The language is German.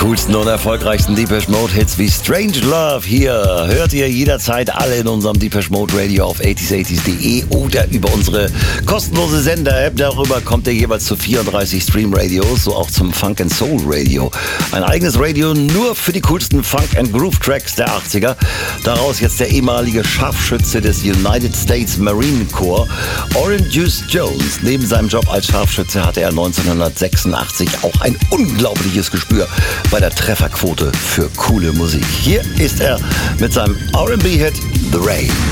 coolsten und erfolgreichsten Depeche Mode Hits wie Strange Love hier hört ihr jederzeit alle in unserem Depeche Mode Radio auf 80s80s.de oder über unsere kostenlose Sender-App. Darüber kommt ihr jeweils zu 34 Stream-Radios, so auch zum Funk and Soul Radio. Ein eigenes Radio nur für die coolsten Funk and Groove Tracks der 80er. Daraus jetzt der ehemalige Scharfschütze des United States Marine Corps, Orrin Juice Jones. Neben seinem Job als Scharfschütze hatte er 1986 auch ein unglaubliches Gespür bei der Trefferquote für coole Musik. Hier ist er mit seinem R&B-Hit The Rain.